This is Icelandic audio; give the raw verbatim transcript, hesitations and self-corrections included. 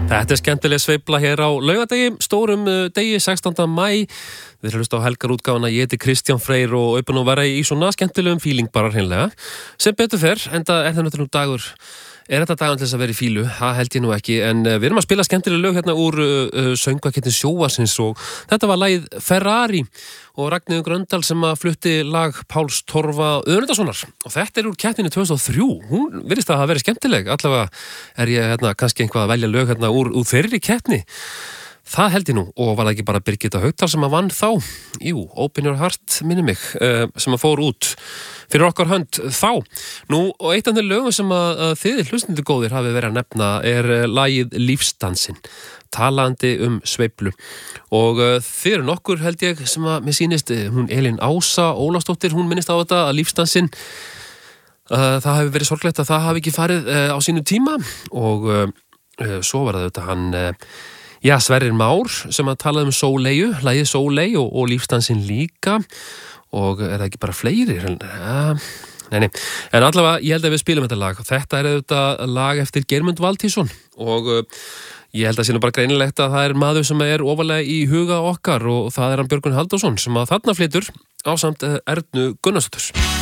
Þetta er skemmtileg sveifla hér á laugardegi, stórum degi sextánda maí. Við erum hlusta á helgarútgáfuna, ég heiti Kristján Freyr og er búinn að vera í svona skemmtilegum fíling bara hreinlega. Sem betur fer, enda er það náttúrulega dagur, er þetta dagur til þess að vera í fílu, það held ég nú ekki, en við erum að spila skemmtileg lög hérna úr uh, söngvakeppni Sjónvarpsins og þetta var lagið Ferrari og Ragnheiður Gröndal sem að flutti lag Páls Torfa Önundarsonar og þetta er úr keppninni tvö þúsund og þrjú, hún virðist að hafa verið skemmtileg, allavega er ég hérna kannski einhvað að velja lög hérna úr, úr þeirri keppni. Það held ég nú, og var það ekki bara Birgitta Haukdal sem að vann þá? Jú, Open Your Heart, minni mig, uh, sem að fór út fyrir okkar hönd þá. Nú, og eitt af þeir lögum sem að, að þið hlustundur góðir hafi verið að nefna er uh, lagið Lífsdansinn, talandi um sveiflu. Og uh, þið eru nokkur, held ég, sem að mér sýnist, hún Elín Ása Ólafsdóttir, hún minnist á þetta að Lífsdansinn, uh, það hafi verið sorglegt að það hafi ekki farið uh, á sínum tíma og uh, uh, svo var það þetta hann... Uh, Já, Sverrir Már sem að talaði um Sóleiu, lagið Sólei og, og Lífsdansinn líka og er það ekki bara fleiri? Ja, nei, nei. En allavega, ég held að við spilum þetta lag og þetta er auðvitað lag eftir Geirmund Valtýsson og uh, ég held að sé nú bara greinilegt að það er maður sem er ofalega í huga okkar og það er hann Björgvin Halldórsson sem að þarna flytur ásamt uh, Ernu Gunnarsdóttur.